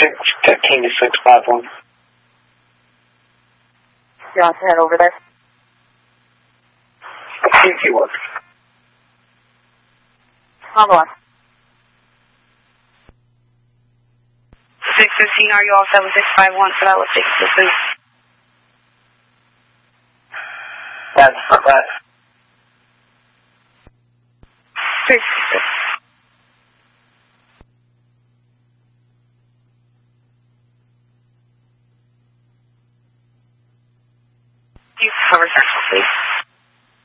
615 to 651. You want to head over there? If you want. Hold on. 615, are you all set with 651 for that location? That's correct. 6. You cover central, please.